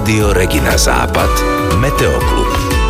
Rádio Regina Západ, Meteoklub.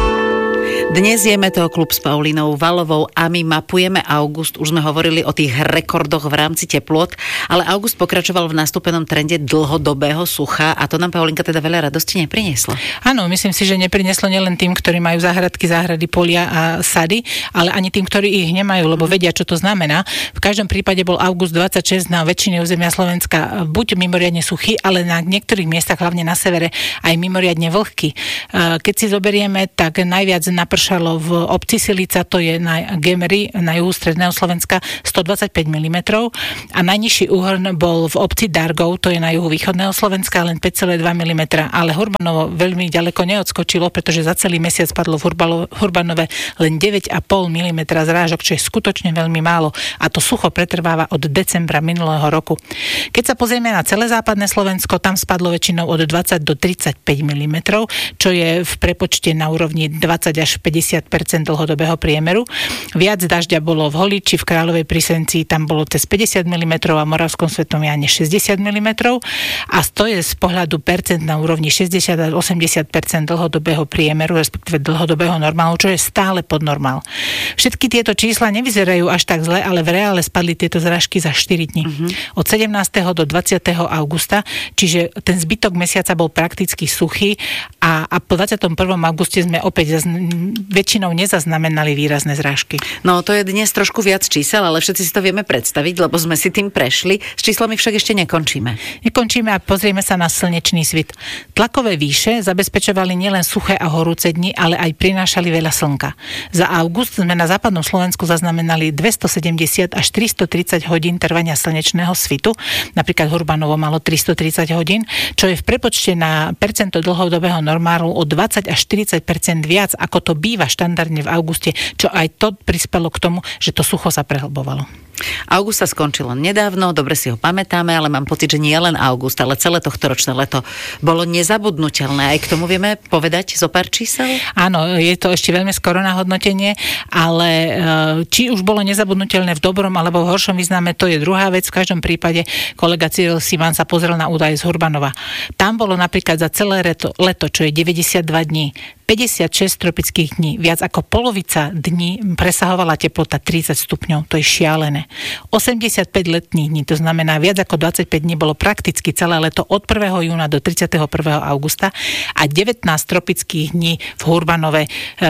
Dnes je Meteoklub s Paulínou Valovou a my mapujeme august. Už sme hovorili o tých rekordoch v rámci teplôt, ale august pokračoval v nastúpenom trende dlhodobého sucha a to nám, Paulínka, teda veľa radosti neprinieslo. Áno, myslím si, že neprinieslo nielen tým, ktorí majú záhradky, záhrady, polia a sady, ale ani tým, ktorí ich nemajú, lebo vedia, čo to znamená. V každom prípade bol august 26 na väčšine územia Slovenska buď mimoriadne suchý, ale na niektorých miestach, hlavne na severe, aj mimoriadne vlhký. Keď si zoberieme, tak najviac napršalo v obci Silica, to je na Gemery, na juhu stredného Slovenska, 125 mm a najnižší úhrn bol v obci Dargov, to je na juhu východného Slovenska, len 5,2 mm, ale Hurbanovo veľmi ďaleko neodskočilo, pretože za celý mesiac padlo v Hurbanove len 9,5 mm zrážok, čo je skutočne veľmi málo a to sucho pretrváva od decembra minulého roku. Keď sa pozrieme na celé západné Slovensko, tam spadlo väčšinou od 20 do 35 mm, čo je v prepočte na úrovni 20 až 50% dlhodobého priemeru. Viac dažďa bolo v Holíči, v Kráľovej Prisencii, tam bolo cez 50 mm a v Moravskom Svetom Jáne 60 mm a to je z pohľadu percent na úrovni 60 až 80% dlhodobého priemeru, respektíve dlhodobého normálu, čo je stále pod normál. Všetky tieto čísla nevyzerajú až tak zle, ale v reále spadli tieto zrážky za 4 dní. Od 17. do 20. augusta, čiže ten zbytok mesiaca bol prakticky suchý a po 21. auguste sme opäť väčšinou nezaznamenali výrazné zrážky. No, to je dnes trošku viac čísel, ale všetci si to vieme predstaviť, lebo sme si tým prešli. S číslami však ešte nekončíme. Nekončíme a pozrieme sa na slnečný svit. Tlakové výše zabezpečovali nielen suché a horúce dni, ale aj prinášali veľa slnka. Za august sme na západnom Slovensku zaznamenali 270 až 330 hodín trvania slnečného svitu. Napríklad Hurbanovo malo 330 hodín, čo je v prepočte na percento dlhodobého normálu o 20 až 40% viac, ako to býva štandardne v auguste, čo aj to prispelo k tomu, že to sucho sa prehlbovalo. August sa skončil nedávno, dobre si ho pamätáme, ale mám pocit, že nie len august, ale celé tohtoročné leto bolo nezabudnutelné. Aj k tomu vieme povedať zo pár čísel? Áno, je to ešte veľmi skoro na hodnotenie, ale či už bolo nezabudnutelné v dobrom alebo v horšom význame, to je druhá vec. V každom prípade kolega Cyril Siman sa pozrel na údaje z Hurbanova. Tam bolo napríklad za celé leto, čo je 92 dní, 56 tropických dní, viac ako polovica dní presahovala teplota 30 stupňov, to je šialené. 85 letných dní, to znamená viac ako 25 dní bolo prakticky celé leto od 1. júna do 31. augusta a 19 tropických dní v Hurbanove,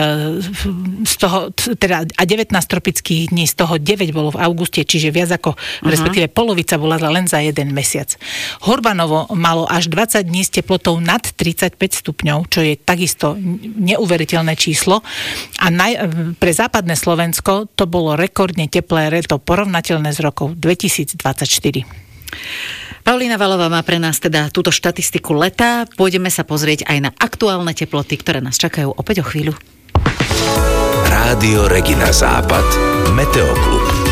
z toho, teda, a 19 tropických dní, z toho 9 bolo v auguste, čiže viac ako, respektíve polovica bola len za jeden mesiac. Hurbanovo malo až 20 dní s teplotou nad 35 stupňov, čo je takisto neuveriteľné číslo a pre západné Slovensko to bolo rekordne teplé leto porovnateľné s rokom 2024. Paulína Valová má pre nás teda túto štatistiku leta. Pôjdeme sa pozrieť aj na aktuálne teploty, ktoré nás čakajú opäť o chvíľu. Rádio Regina Západ, Meteoklub.